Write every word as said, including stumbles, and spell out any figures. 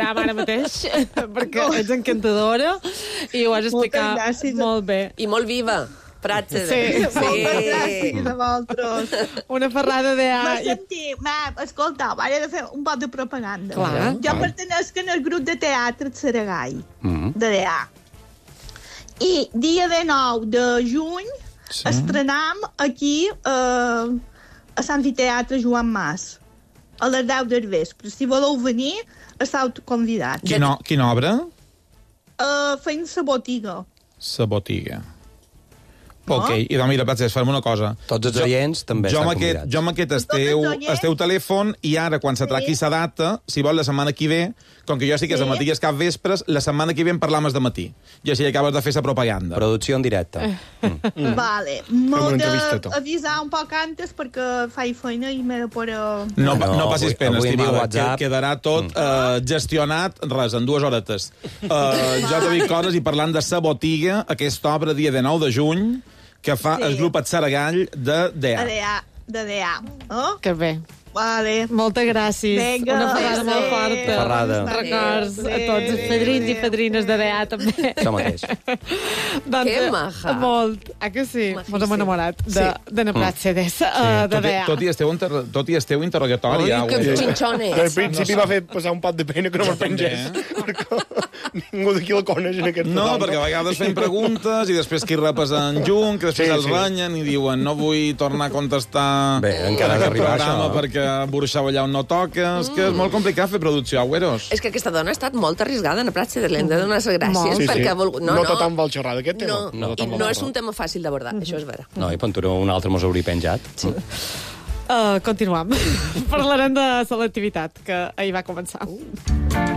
programa ara mateix, perquè ets encantadora i ho has explicat molt bé. I molt viva. Pratge. Sí, sí. Moltes gràcies a vosaltres. Una ferrada de... M'ha sentit, m'ha... Escolta, vaig de fer un poc de propaganda. Clar. Jo pertenesc al grup de teatre Saragai, mm. de D A. I dia de nou de juny sí. estrenam aquí eh, a l'amfiteatre Joan Mas, a les deu del vespre. Si voleu venir, esteu convidats. Quina, quina obra? Uh, fent la botiga. La botiga. No? Ok, i doncs mira, Pratges, farem una cosa. Tots els oients també estan convidats. Jo amb aquest esteu, esteu telèfon i ara, quan s'atraqui la data, si vol, la setmana que ve, com que jo sí que és el matí i és cap vespres, la setmana que ve en parlam de matí. I així acabes de fer la propaganda. Producció en directe. Mm. Mm. Vale. M'ho d'avisar un poc antes perquè faig feina i m'he de poder... No, no, no passis pena, estimada, que quedarà tot mm. uh, gestionat, res, en dues horetes. Uh, jo t'he dit coses i parlant de sa botiga, aquesta obra dia de nou de juny, que fa sí. el grup Atzaragall de D A. De D A. De D A. Oh? Que bé. Vale. Moltes gràcies. Venga, una ferrada molt forta. Ferrada. Records a tots els padrins i padrines de D A, també. Això mateix. doncs, que maja. Molt. Ah, que sí? Mos hem enamorat de, sí. de na Pratxedes, mm. uh, de D A. Tot i esteu, inter... tot i esteu interrogatori. Oh, que xinxones. Que al principi no va fer passar un pot de pena que no me'l pengés. Perquè ningú d'aquí la coneix en aquest No, total, perquè a vegades fem preguntes i després qui repes en junt, que després sí, els sí. renyen i diuen no vull tornar a contestar Bé, encara en aquest d'arribar programa això. perquè burxava allà on no toca. Mm. És que és molt complicat fer producció, güeros. És que aquesta dona ha estat molt arrisgada en la pràctica, l'hem de donar les gràcies. Sí, sí. perquè ha volgut... No, no, no tothom vol xerrar d'aquest tema. No, no, no, no és un tema fàcil d'abordar, mm -hmm. això és vera. No, i Panturó un altre mos hauria penjat. Sí. Uh, continuam. Parlarem de selectivitat, que ahir va començar. Uh.